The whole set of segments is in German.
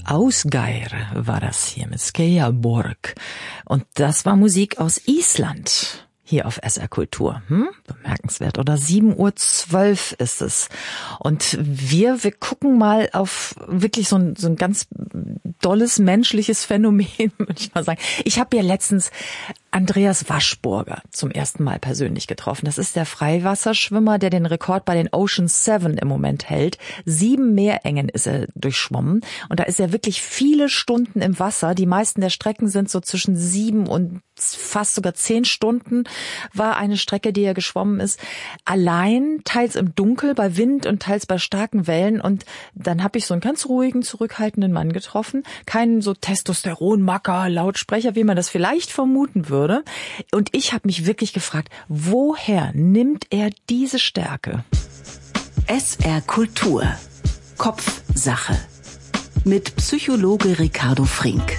Ausgeir war das hier mit Skejabörg. Und das war Musik aus Island. Hier auf SR Kultur. Bemerkenswert. Oder 7:12 Uhr ist es. Und wir gucken mal auf wirklich so ein ganz dolles menschliches Phänomen, würde ich mal sagen. Ich habe ja letztens Andreas Waschburger zum ersten Mal persönlich getroffen. Das ist der Freiwasserschwimmer, der den Rekord bei den Ocean 7 im Moment hält. 7 Meerengen ist er durchschwommen. Und da ist er wirklich viele Stunden im Wasser. Die meisten der Strecken sind so zwischen 7 und fast sogar 10 Stunden war eine Strecke, die er geschwommen ist. Allein, teils im Dunkel, bei Wind und teils bei starken Wellen. Und dann habe ich so einen ganz ruhigen, zurückhaltenden Mann getroffen. Keinen so Testosteronmacker, Lautsprecher, wie man das vielleicht vermuten würde. Und ich habe mich wirklich gefragt, woher nimmt er diese Stärke? SR Kultur. Kopfsache. Mit Psychologe Ricardo Frink.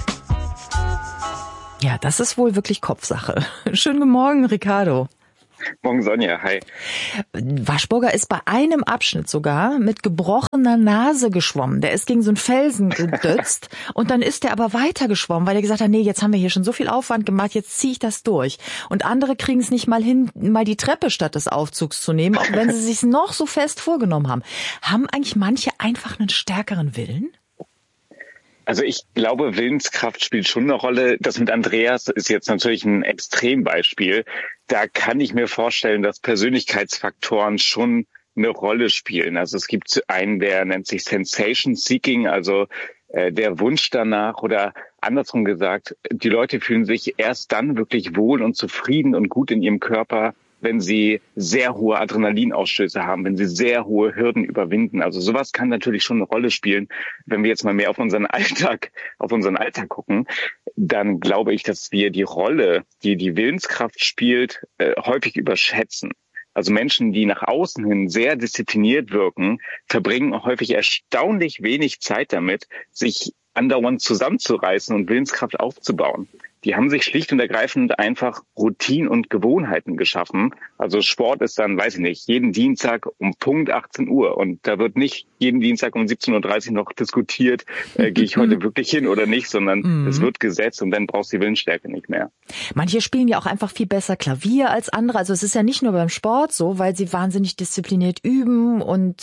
Ja, das ist wohl wirklich Kopfsache. Schönen Morgen, Ricardo. Morgen, Sonja. Hi. Waschburger ist bei einem Abschnitt sogar mit gebrochener Nase geschwommen. Der ist gegen so einen Felsen gedötzt und dann ist er aber weiter geschwommen, weil er gesagt hat, nee, jetzt haben wir hier schon so viel Aufwand gemacht, jetzt ziehe ich das durch. Und andere kriegen es nicht mal hin, mal die Treppe statt des Aufzugs zu nehmen, auch wenn sie sich noch so fest vorgenommen haben. Haben eigentlich manche einfach einen stärkeren Willen? Also ich glaube, Willenskraft spielt schon eine Rolle. Das mit Andreas ist jetzt natürlich ein Extrembeispiel. Da kann ich mir vorstellen, dass Persönlichkeitsfaktoren schon eine Rolle spielen. Also es gibt einen, der nennt sich Sensation Seeking, also der Wunsch danach, oder andersrum gesagt, die Leute fühlen sich erst dann wirklich wohl und zufrieden und gut in ihrem Körper, wenn sie sehr hohe Adrenalinausstöße haben, wenn sie sehr hohe Hürden überwinden. Also sowas kann natürlich schon eine Rolle spielen. Wenn wir jetzt mal mehr auf unseren Alltag gucken, dann glaube ich, dass wir die Rolle, die die Willenskraft spielt, häufig überschätzen. Also Menschen, die nach außen hin sehr diszipliniert wirken, verbringen häufig erstaunlich wenig Zeit damit, sich andauernd zusammenzureißen und Willenskraft aufzubauen. Die haben sich schlicht und ergreifend einfach Routinen und Gewohnheiten geschaffen. Also Sport ist dann, weiß ich nicht, jeden Dienstag um Punkt 18 Uhr. Und da wird nicht jeden Dienstag um 17:30 Uhr noch diskutiert, gehe ich heute wirklich hin oder nicht, sondern es wird gesetzt und dann brauchst du die Willensstärke nicht mehr. Manche spielen ja auch einfach viel besser Klavier als andere. Also es ist ja nicht nur beim Sport so, weil sie wahnsinnig diszipliniert üben und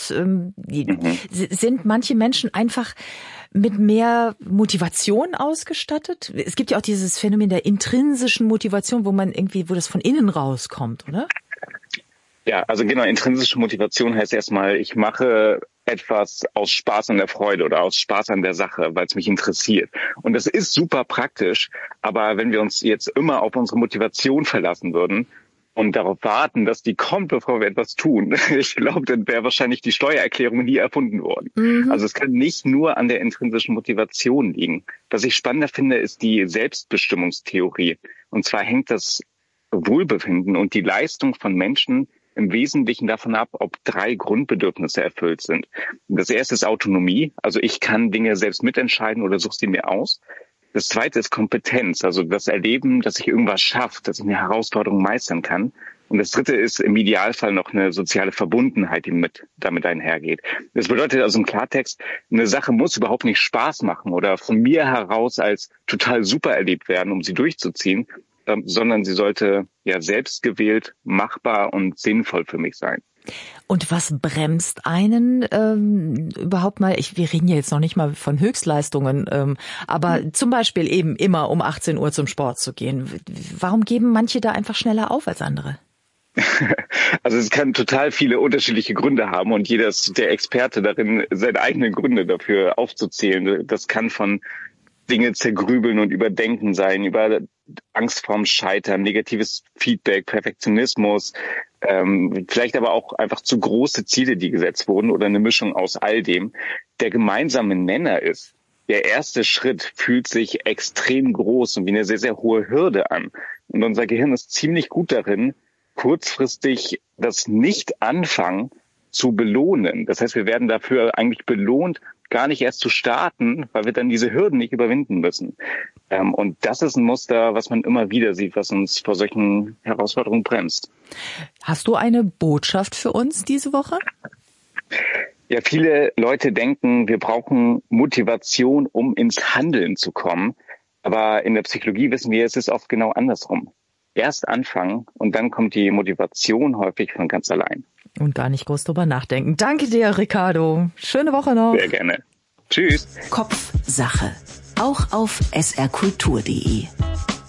sind manche Menschen einfach mit mehr Motivation ausgestattet? Es gibt ja auch dieses Phänomen der intrinsischen Motivation, wo das von innen rauskommt, oder? Ja, also genau, intrinsische Motivation heißt erstmal, ich mache etwas aus Spaß an der Freude oder aus Spaß an der Sache, weil es mich interessiert. Und das ist super praktisch, aber wenn wir uns jetzt immer auf unsere Motivation verlassen würden und darauf warten, dass die kommt, bevor wir etwas tun, ich glaube, dann wäre wahrscheinlich die Steuererklärung nie erfunden worden. Also es kann nicht nur an der intrinsischen Motivation liegen. Was ich spannender finde, ist die Selbstbestimmungstheorie. Und zwar hängt das Wohlbefinden und die Leistung von Menschen im Wesentlichen davon ab, ob 3 Grundbedürfnisse erfüllt sind. Das erste ist Autonomie, also ich kann Dinge selbst mitentscheiden oder suche sie mir aus. Das zweite ist Kompetenz, also das Erleben, dass ich irgendwas schaffe, dass ich eine Herausforderung meistern kann. Und das dritte ist im Idealfall noch eine soziale Verbundenheit, die damit einhergeht. Das bedeutet also im Klartext, eine Sache muss überhaupt nicht Spaß machen oder von mir heraus als total super erlebt werden, um sie durchzuziehen, sondern sie sollte ja selbstgewählt, machbar und sinnvoll für mich sein. Und was bremst einen überhaupt mal, wir reden ja jetzt noch nicht mal von Höchstleistungen, aber zum Beispiel eben immer um 18 Uhr zum Sport zu gehen. Warum geben manche da einfach schneller auf als andere? Also es kann total viele unterschiedliche Gründe haben und jeder ist der Experte darin, seine eigenen Gründe dafür aufzuzählen. Das kann von Dinge zergrübeln und überdenken sein, über Angst vorm Scheitern, negatives Feedback, Perfektionismus, vielleicht aber auch einfach zu große Ziele, die gesetzt wurden oder eine Mischung aus all dem. Der gemeinsame Nenner ist, der erste Schritt fühlt sich extrem groß und wie eine sehr, sehr hohe Hürde an. Und unser Gehirn ist ziemlich gut darin, kurzfristig das Nicht-Anfangen zu belohnen. Das heißt, wir werden dafür eigentlich belohnt, gar nicht erst zu starten, weil wir dann diese Hürden nicht überwinden müssen. Und das ist ein Muster, was man immer wieder sieht, was uns vor solchen Herausforderungen bremst. Hast du eine Botschaft für uns diese Woche? Ja, viele Leute denken, wir brauchen Motivation, um ins Handeln zu kommen. Aber in der Psychologie wissen wir, es ist oft genau andersrum. Erst anfangen und dann kommt die Motivation häufig von ganz allein. Und gar nicht groß drüber nachdenken. Danke dir, Ricardo. Schöne Woche noch. Sehr gerne. Tschüss. Kopfsache. Auch auf srkultur.de.